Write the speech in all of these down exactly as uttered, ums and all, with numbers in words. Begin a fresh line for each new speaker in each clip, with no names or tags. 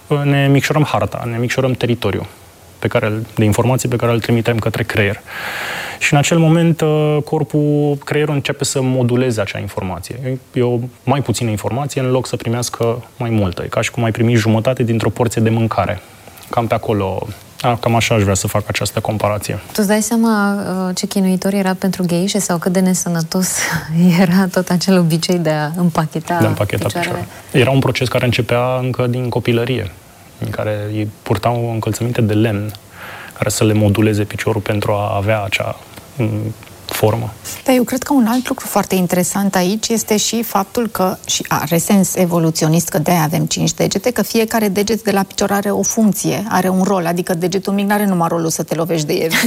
ne micșorăm harta, ne micșorăm teritoriul pe care, de informații pe care îl trimitem către creier. Și în acel moment corpul, creierul începe să moduleze acea informație. E o mai puțină informație în loc să primească mai multă. E ca și cum ai primi jumătate dintr-o porție de mâncare. Cam pe acolo, cam așa aș vrea să fac această comparație.
Tu îți dai seama ce chinuitor era pentru gheișe sau cât de nesănătos era tot acel obicei de a împacheta,
de a împacheta picioarele? Era un proces care începea încă din copilărie, în care îi purtau încălțăminte de lemn care să le moduleze piciorul pentru a avea acea formă.
Dar eu cred că un alt lucru foarte interesant aici este și faptul că, și are sens evoluționist, că de-aia avem cinci degete, că fiecare deget de la picior are o funcție, are un rol, adică degetul mic n-are numai rolul să te lovești de el.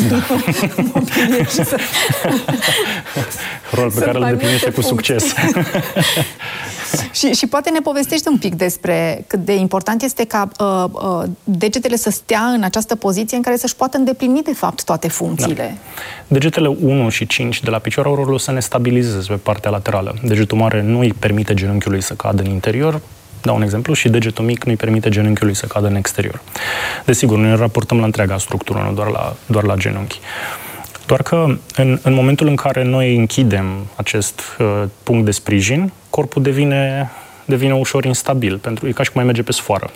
Rol pe care îl îndeplinește cu succes.
Și, și poate ne povestești un pic despre cât de important este ca uh, uh, degetele să stea în această poziție în care să-și poată îndeplini, de fapt, toate funcțiile.
Da. Degetele unu și cinci de la picior au rolul să ne stabilizeze pe partea laterală. Degetul mare nu îi permite genunchiului să cadă în interior, dau un exemplu, și degetul mic nu îi permite genunchiului să cadă în exterior. Desigur, noi ne raportăm la întreaga structură, nu doar la, doar la genunchi. Doar că în, în momentul în care noi închidem acest uh, punct de sprijin, corpul devine, devine ușor instabil, pentru că e ca și cum mai merge pe sfoară.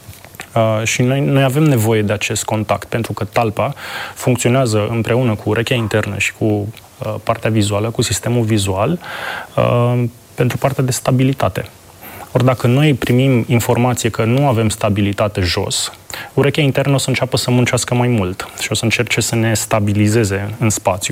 Uh, și noi, noi avem nevoie de acest contact, pentru că talpa funcționează împreună cu urechea internă și cu uh, partea vizuală, cu sistemul vizual, uh, pentru partea de stabilitate. Ori dacă noi primim informație că nu avem stabilitate jos, urechea internă o să înceapă să muncească mai mult și o să încerce să ne stabilizeze în spațiu.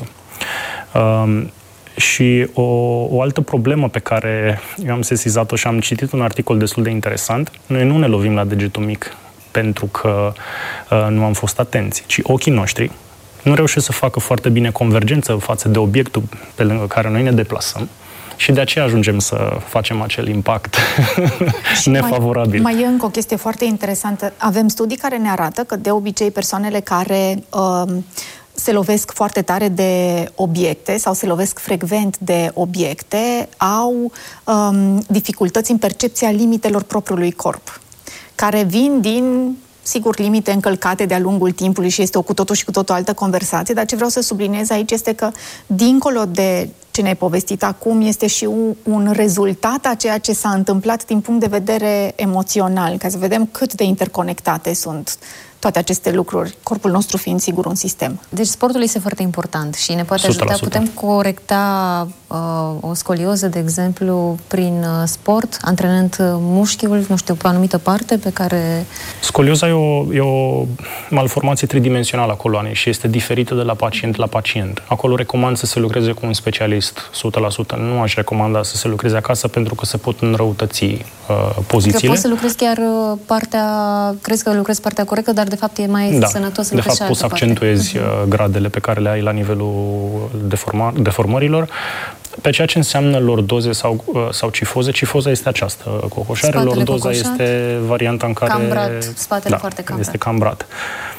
Uh, și o, o altă problemă pe care eu am sesizat-o și am citit un articol destul de interesant, noi nu ne lovim la degetul mic pentru că uh, nu am fost atenți, ci ochii noștri nu reușesc să facă foarte bine convergență față de obiectul pe lângă care noi ne deplasăm. Și de aceea ajungem să facem acel impact nefavorabil.
Mai, mai e încă o chestie foarte interesantă. Avem studii care ne arată că de obicei persoanele care uh, se lovesc foarte tare de obiecte sau se lovesc frecvent de obiecte au um, dificultăți în percepția limitelor propriului corp, care vin din, sigur, limite încălcate de-a lungul timpului și este o cu totul și cu totul altă conversație, dar ce vreau să subliniez aici este că, dincolo de ce ne-ai povestit acum, este și un, un rezultat a ceea ce s-a întâmplat din punct de vedere emoțional, ca să vedem cât de interconectate sunt toate aceste lucruri, corpul nostru fiind, sigur, un sistem.
Deci sportul este foarte important și ne poate ajuta.
o sută la sută.
Putem corecta uh, o scolioză, de exemplu, prin uh, sport, antrenând mușchiul, nu știu, pe o anumită parte pe care...
Scolioza e o, e o malformație tridimensională a coloanei și este diferită de la pacient la pacient. Acolo recomand să se lucreze cu un specialist o sută la sută. Nu aș recomanda să se lucreze acasă pentru că se pot înrăutăți uh, pozițiile.
Că poți să lucrezi chiar partea... Crezi că lucrezi partea corectă, dar de fapt e mai
da.
sănătos să
de fapt poți să accentuezi
parte.
gradele pe care le ai la nivelul deforma, deformărilor. Pe ceea ce înseamnă lordoze sau, sau cifoze, cifoza este această cocoșare,
Spatele
lordoza
cocoșat,
este varianta în care...
Cambrat, spatele
da,
foarte cambrat.
este cambrat.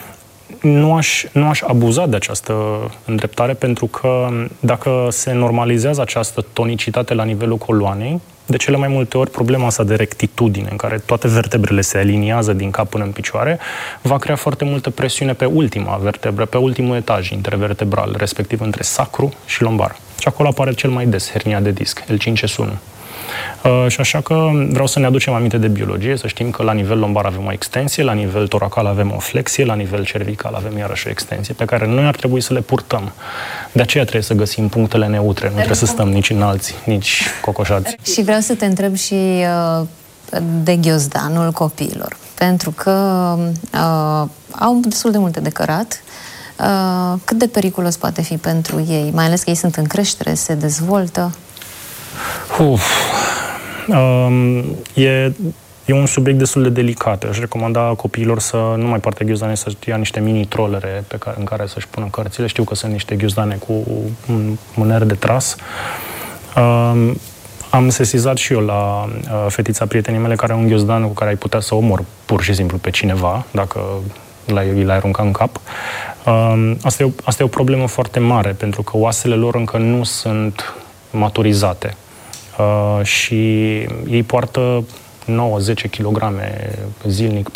Nu aș, nu aș abuza de această îndreptare, pentru că dacă se normalizează această tonicitate la nivelul coloanei, de cele mai multe ori problema asta de rectitudine, în care toate vertebrele se aliniază din cap până în picioare, va crea foarte multă presiune pe ultima vertebră, pe ultimul etaj intervertebral, respectiv între sacru și lombar. Și acolo apare cel mai des hernia de disc, L cinci S unu. Uh, și așa că vreau să ne aducem aminte de biologie, să știm că la nivel lombar avem o extensie, la nivel toracal avem o flexie, la nivel cervical avem iarăși o extensie, pe care noi ar trebui să le purtăm. De aceea trebuie să găsim punctele neutre, nu trebuie să stăm nici înalți, nici cocoșați.
Și vreau să te întreb și uh, de ghiozdanul copiilor, pentru că uh, au destul de multe de cărat. Uh, cât de periculos poate fi pentru ei, mai ales că ei sunt în creștere, se dezvoltă?
Uf. Um, e, e un subiect destul de delicat. Aș recomanda copiilor să nu mai poarte ghiozdane, să ia niște mini-trolere pe care, în care să-și pună cărțile. Știu că sunt niște ghiozdane cu un mâner de tras. Um, am sesizat și eu la uh, fetița prietenii mele care are un ghiozdan cu care ai putea să omor pur și simplu pe cineva, dacă l-ai, l-ai arunca în cap. Uh, asta, e o, asta e o problemă foarte mare, pentru că oasele lor încă nu sunt maturizate. Uh, și ei poartă nouă zece kilograme zilnic